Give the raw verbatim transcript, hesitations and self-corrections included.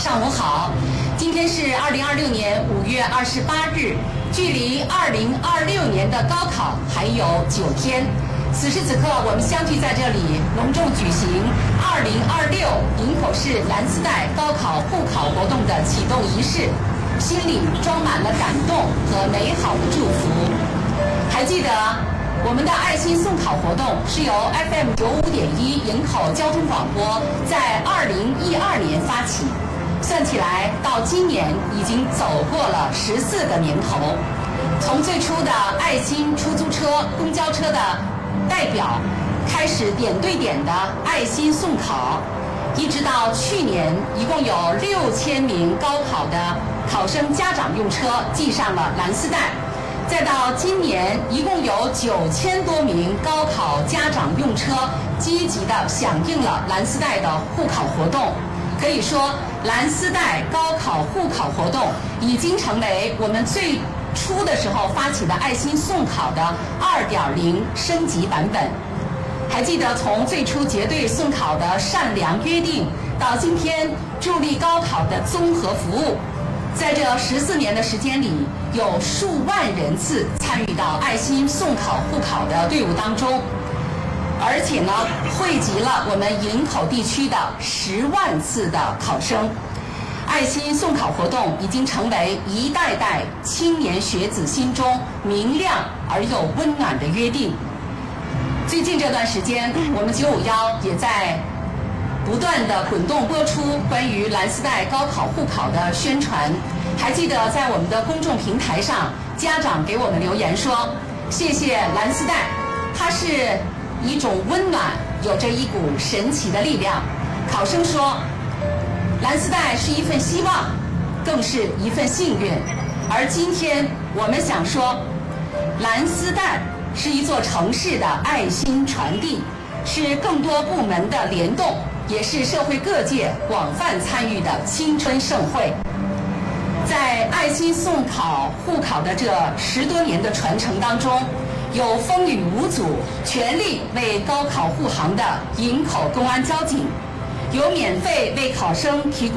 上午好。今天是二零二六年五月二十八日，距离二零二六年的高考还有九天。此时此刻，我们相聚在这里，隆重举行二零二六营口市蓝丝带高考互考活动的启动仪式，心里装满了感动和美好的祝福。还记得我们的爱心送考活动是由 F M 九五点一营口交通广播在二零一二年发起，算起来到今年已经走过了十四个年头。从最初的爱心出租车、公交车的代表，开始点对点的爱心送考，一直到去年一共有六千名高考的考生家长用车系上了蓝丝带。再到今年，一共有九千多名高考家长用车积极地响应了蓝丝带的互考活动。可以说，蓝丝带高考互考活动已经成为我们最初的时候发起的爱心送考的 二点零 升级版本。还记得从最初结对送考的善良约定，到今天助力高考的综合服务。在这十四年的时间里，有数万人次参与到爱心送考互考的队伍当中，而且呢，汇集了我们营口地区的十万次的考生。爱心送考活动已经成为一代代青年学子心中明亮而又温暖的约定。最近这段时间，我们九五一也在不断的滚动播出关于蓝丝带高考互考的宣传。还记得在我们的公众平台上，家长给我们留言说，谢谢蓝丝带，它是一种温暖，有着一股神奇的力量。考生说，蓝丝带是一份希望，更是一份幸运。而今天我们想说，蓝丝带是一座城市的爱心传递，是更多部门的联动，也是社会各界广泛参与的青春盛会。在爱心送考互考的这十多年的传承当中，有风雨无阻全力为高考护航的营口公安交警，有免费为考生提供